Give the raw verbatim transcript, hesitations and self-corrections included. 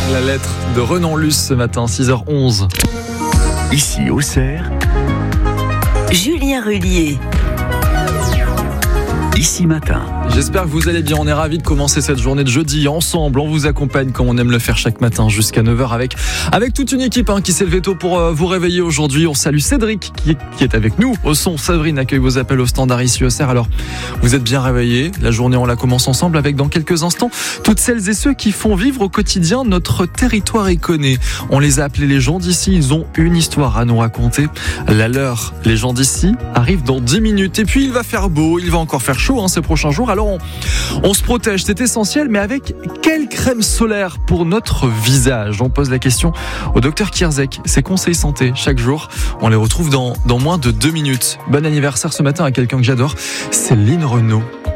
la lettre de Renan Luce ce matin, six heures onze. Ici Auxerre, Julien Rullier. Ici Matin. J'espère que vous allez bien. On est ravis de commencer cette journée de jeudi ensemble. On vous accompagne comme on aime le faire chaque matin jusqu'à neuf heures avec, avec toute une équipe hein, qui s'est levée tôt pour euh, vous réveiller aujourd'hui. On salue Cédric qui est, qui est avec nous au son. Séverine accueille vos appels au standard ici au Auxerre. Alors, vous êtes bien réveillés. La journée, on la commence ensemble avec dans quelques instants toutes celles et ceux qui font vivre au quotidien notre territoire iconé. On les a appelés les gens d'ici. Ils ont une histoire à nous raconter. La leur, les gens d'ici, arrivent dans dix minutes. Et puis, il va faire beau. Il va encore faire chaud hein, ces prochains jours. Alors, on, on se protège, c'est essentiel, mais avec quelle crème solaire pour notre visage? On pose la question au docteur Kierzek. Ses conseils santé chaque jour, on les retrouve dans, dans moins de deux minutes. Bon anniversaire ce matin à quelqu'un que j'adore, Céline Renaud.